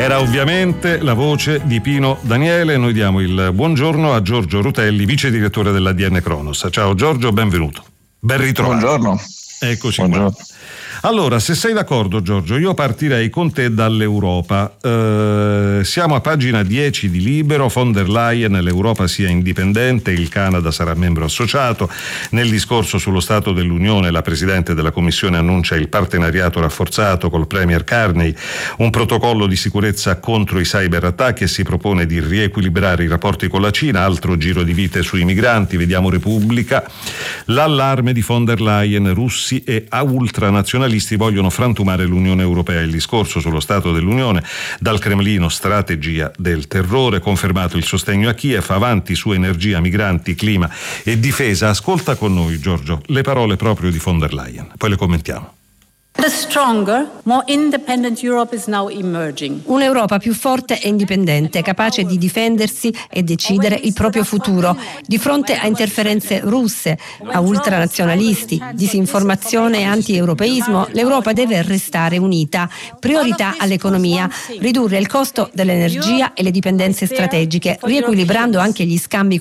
Era ovviamente la voce di Pino Daniele. Noi diamo il buongiorno a Giorgio Rutelli, vice direttore dell'ADN Cronos. Ciao Giorgio, benvenuto. Ben ritrovato. Buongiorno. Eccoci Buongiorno. qua. Allora, se sei d'accordo Giorgio, io partirei con te dall'Europa. Siamo a pagina 10 di Libero. Von der Leyen, l'Europa sia indipendente, il Canada sarà membro associato. Nel discorso sullo Stato dell'Unione la Presidente della Commissione annuncia il partenariato rafforzato col Premier Carney, un protocollo di sicurezza contro i cyberattacchi e si propone di riequilibrare i rapporti con la Cina. Altro giro di vite sui migranti, vediamo Repubblica. L'allarme di von der Leyen, russi e ultranazionalisti vogliono frantumare l'Unione Europea. Il discorso sullo Stato dell'Unione, dal Cremlino strategia del terrore, confermato il sostegno a Kiev, avanti su energia, migranti, clima e difesa. Ascolta con noi Giorgio le parole proprio di von der Leyen, poi le commentiamo. The stronger, more independent Europe is now emerging. Un'Europa più forte e indipendente, capace di difendersi e decidere il proprio futuro. Di fronte a interferenze russe, a ultranazionalisti, disinformazione e anti-europeismo, l'Europa deve restare unita. Priorità all'economia, ridurre il costo dell'energia e le dipendenze strategiche, riequilibrando anche gli scambi